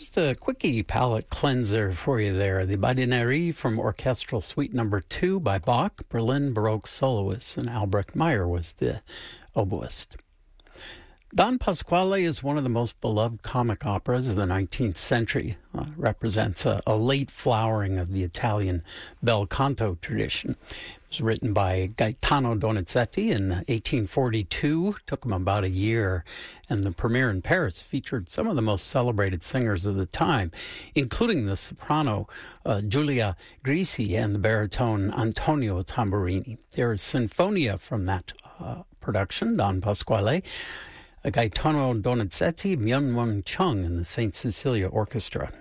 Just a quickie palate cleanser for you there. The Badinerie from Orchestral Suite No. 2 by Bach, Berlin Baroque soloist, and Albrecht Meyer was the oboist. Don Pasquale is one of the most beloved comic operas of the 19th century. Represents a late flowering of the Italian bel canto tradition. It was written by Gaetano Donizetti in 1842. Took him about a year, and the premiere in Paris featured some of the most celebrated singers of the time, including the soprano Giulia Grisi and the baritone Antonio Tamburini. There is Sinfonia from that production, Don Pasquale. Gaetano Donizetti, Myung-Whun Chung, and the St. Cecilia Orchestra.